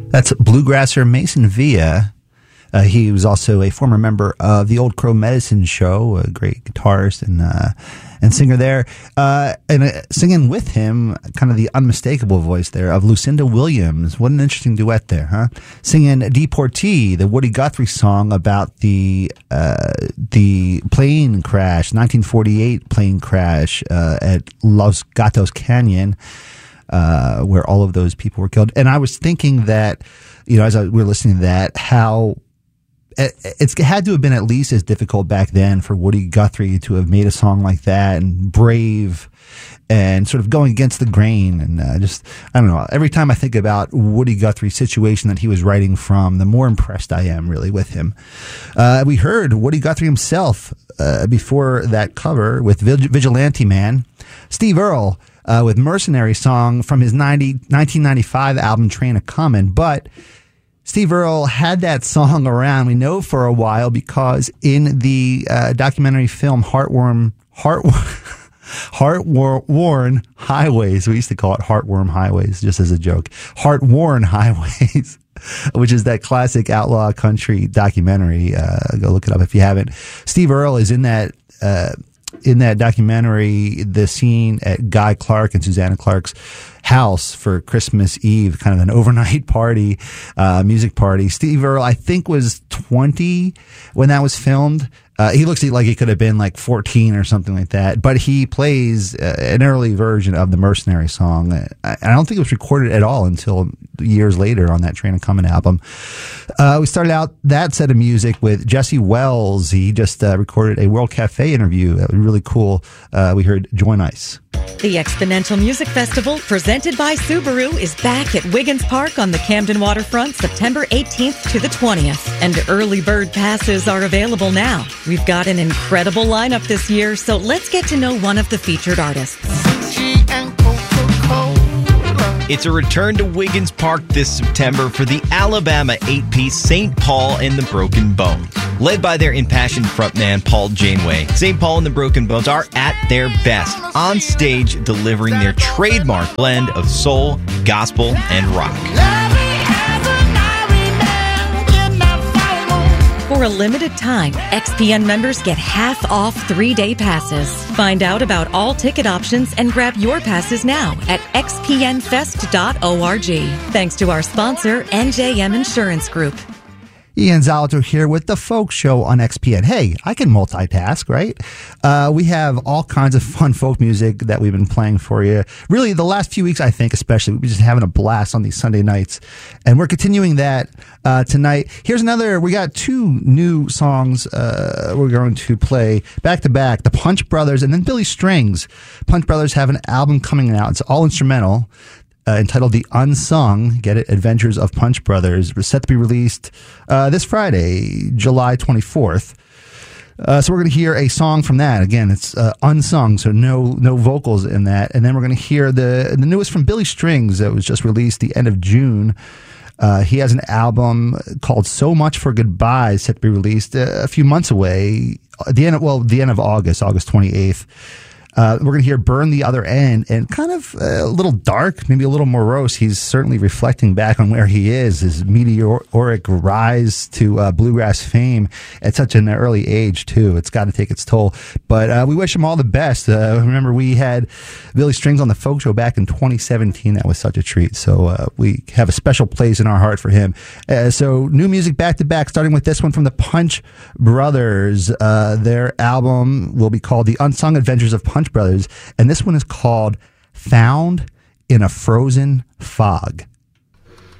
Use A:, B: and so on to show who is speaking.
A: That's bluegrasser Mason Villa. He was also a former member of the Old Crow Medicine Show, a great guitarist and singer there. And singing with him, kind of the unmistakable voice there of Lucinda Williams. What an interesting duet there, huh? Singing Deportee, the Woody Guthrie song about the plane crash, 1948 plane crash at Los Gatos Canyon, where all of those people were killed. And I was thinking that, as we were listening to that, how it had to have been at least as difficult back then for Woody Guthrie to have made a song like that and brave and sort of going against the grain. And I don't know. Every time I think about Woody Guthrie's situation that he was writing from, the more impressed I am really with him. We heard Woody Guthrie himself before that cover with Vigilante Man. Steve Earle with Mercenary Song from his 1995 album Train A-Comin'. But Steve Earle had that song around, we know, for a while, because in the documentary film Heartworn Highways, we used to call it Heartworm Highways, just as a joke, Heartworn Highways, which is that classic outlaw country documentary. Go look it up if you haven't. Steve Earle is in that documentary, the scene at Guy Clark and Susanna Clark's house for Christmas Eve, kind of an overnight party, music party. Steve Earle, I think, was 20 when that was filmed. He looks like he could have been like 14 or something like that, but he plays an early version of the Mercenary Song. I don't think it was recorded at all until years later on that Train A-Comin' album. We started out that set of music with Jesse Wells. He just recorded a World Cafe interview. That was really cool. We heard Join Ice.
B: The Exponential Music Festival, presented by Subaru, is back at Wiggins Park on the Camden Waterfront September 18th to the 20th. And early bird passes are available now. We've got an incredible lineup this year, so let's get to know one of the featured artists.
C: It's a return to Wiggins Park this September for the Alabama 8-piece St. Paul and the Broken Bones. Led by their impassioned frontman, Paul Janeway, St. Paul and the Broken Bones are at their best, on stage delivering their trademark blend of soul, gospel, and rock.
B: For a limited time, XPN members get half off 3-day passes. Find out about all ticket options and grab your passes now at xpnfest.org. Thanks to our sponsor, NJM Insurance Group.
A: Ian Zalato here with The Folk Show on XPN. Hey, I can multitask, right? We have all kinds of fun folk music that we've been playing for you. Really, the last few weeks, I think, especially, we've been just having a blast on these Sunday nights. And we're continuing that tonight. Here's another, we got two new songs we're going to play back-to-back. The Punch Brothers and then Billy Strings. Punch Brothers have an album coming out. It's all instrumental. Entitled The Unsung, get it, Adventures of Punch Brothers, was set to be released this Friday, July 24th. So we're going to hear a song from that. Again, it's unsung, so no vocals in that. And then we're going to hear the newest from Billy Strings that was just released the end of June. He has an album called So Much for Goodbye, set to be released a few months away, the end of August 28th. We're going to hear Burn the Other End, and kind of a little dark, maybe a little morose. He's certainly reflecting back on where he is, his meteoric rise to bluegrass fame at such an early age, too. It's got to take its toll. But we wish him all the best. Remember, we had Billy Strings on the Folk Show back in 2017. That was such a treat. So we have a special place in our heart for him. So new music back-to-back, starting with this one from the Punch Brothers. Their album will be called The Unsung Adventures of Punch Brothers, and this one is called Found in a Frozen Fog.